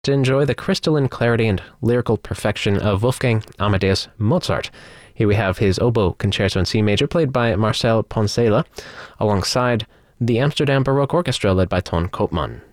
to enjoy the crystalline clarity and lyrical perfection of Wolfgang Amadeus Mozart. Here we have his oboe concerto in C major, played by Marcel Poncela, alongside the Amsterdam Baroque Orchestra, led by Ton Koopman.